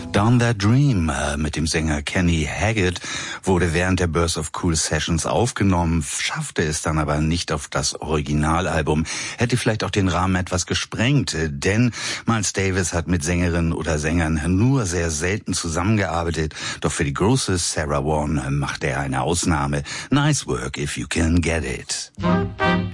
Down That Dream mit dem Sänger Kenny Haggett wurde während der Birth of Cool Sessions aufgenommen, schaffte es dann aber nicht auf das Originalalbum. Hätte vielleicht auch den Rahmen etwas gesprengt, denn Miles Davis hat mit Sängerinnen oder Sängern nur sehr selten zusammengearbeitet. Doch für die große Sarah Vaughan machte er eine Ausnahme. Nice work if you can get it.